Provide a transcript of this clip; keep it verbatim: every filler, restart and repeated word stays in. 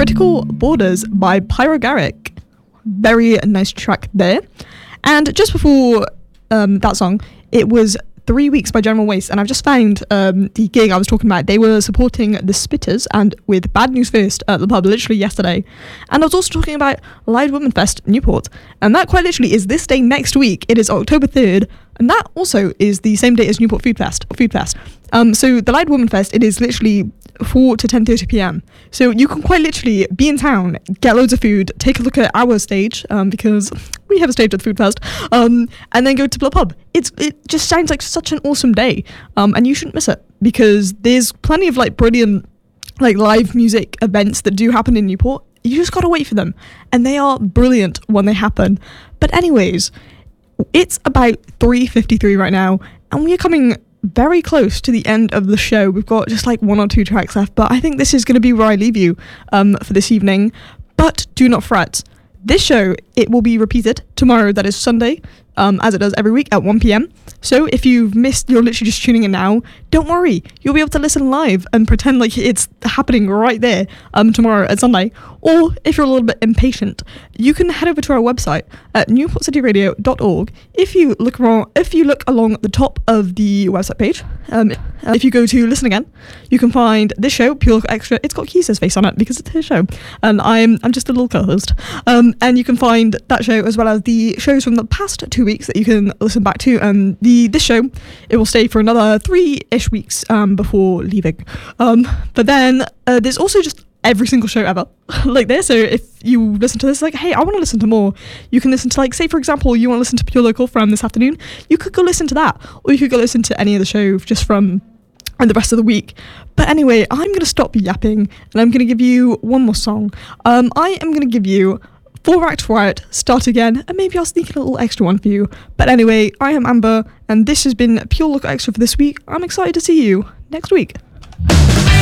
Critical Borders by Pyrogaric. Very nice track there. And just before um, that song, it was Three Weeks by General Waste, and I've just found um, the gig I was talking about. They were supporting the Spitters and with Bad News First at the pub literally yesterday. And I was also talking about Loud Women Fest Newport, and that quite literally is this day next week. It is October third, and that also is the same day as Newport Food Fest. Food Fest. Um, so the Loud Women Fest, it is literally four to ten thirty p.m. So you can quite literally be in town, get loads of food, take a look at our stage, um, because we have a stage at the Food Fest, um, and then go to the pub. It's it just sounds like such an awesome day, um, and you shouldn't miss it, because there's plenty of like brilliant like live music events that do happen in Newport. You just gotta wait for them, and they are brilliant when they happen. But anyways, it's about three fifty-three right now, and we are coming very close to the end of the show. We've got just like one or two tracks left, but I think this is going to be where I leave you um, for this evening. But do not fret. This show, it will be repeated tomorrow, that is Sunday, um, as it does every week at one p.m. So if you've missed, you're literally just tuning in now, don't worry, you'll be able to listen live and pretend like it's happening right there um, tomorrow at Sunday. Or if you're a little bit impatient, you can head over to our website at newport city radio dot org. If you look wrong, if you look along the top of the website page, um, if you go to listen again, you can find this show, Pure Local Extra. It's got Keith's face on it because it's his show, and I'm I'm just a little co-host. Um, and you can find that show as well as the shows from the past two weeks that you can listen back to. And the this show, it will stay for another three-ish weeks um, before leaving. Um, but then uh, there's also just every single show ever like this. So if you listen to this like, hey, I want to listen to more, you can listen to, like, say for example you want to listen to Pure Local from this afternoon, you could go listen to that, or you could go listen to any of the show just from and the rest of the week. But anyway, I'm going to stop yapping and I'm going to give you one more song. um, I am going to give you Four Act Riot, Start Again, and maybe I'll sneak in a little extra one for you. But anyway, I am Amber, and this has been Pure Local Extra for this week. I'm excited to see you next week.